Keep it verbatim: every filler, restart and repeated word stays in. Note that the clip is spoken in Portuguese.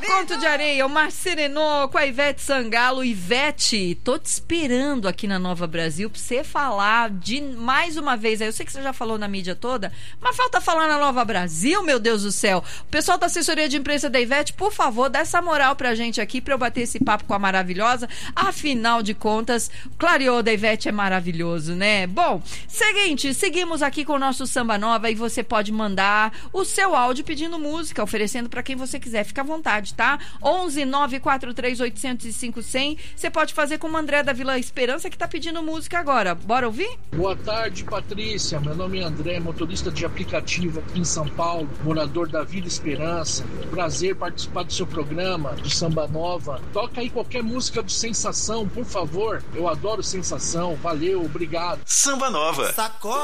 Conto de Areia, o Mar Serenô com a Ivete Sangalo. Ivete, tô te esperando aqui na Nova Brasil pra você falar de mais uma vez. Eu sei que você já falou na mídia toda, mas falta falar na Nova Brasil, meu Deus do céu. O pessoal da assessoria de imprensa da Ivete, por favor, dá essa moral pra gente aqui, pra eu bater esse papo com a maravilhosa. Afinal de contas, o clareô da Ivete é maravilhoso, né? Bom, seguinte, seguimos aqui com o nosso Samba Nova e você pode mandar o seu áudio pedindo música, oferecendo pra quem você quiser. Fica à vontade, tá? onze nove quatro três oito zero cinco zero zero. Você pode fazer como o André da Vila Esperança, que tá pedindo música agora. Bora ouvir? Boa tarde, Patrícia. Meu nome é André, motorista de aplicativo aqui em São Paulo, morador da Vila Esperança. Prazer participar do seu programa, do Samba Nova. Toca aí qualquer música do Sensação, por favor. Eu adoro Sensação. Valeu, obrigado. Samba Nova. Sacou?